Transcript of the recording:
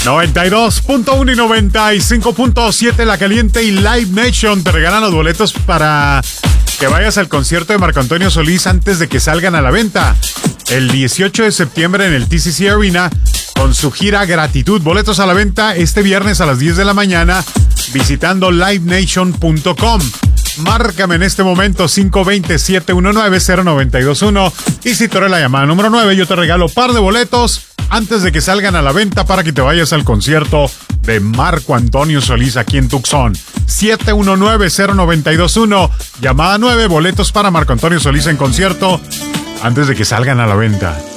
92.1 y 95.7 La Caliente y Live Nation te regalan los boletos para que vayas al concierto de Marco Antonio Solís antes de que salgan a la venta. El 18 de septiembre en el TCC Arena con su gira Gratitud. Boletos a la venta este viernes a las 10 de la mañana visitando livenation.com. Márcame en este momento 520-719-0921 y si tú eres la llamada número 9 yo te regalo par de boletos antes de que salgan a la venta para que te vayas al concierto de Marco Antonio Solís aquí en Tucson. 719-0921, llamada 9, boletos para Marco Antonio Solís en concierto antes de que salgan a la venta.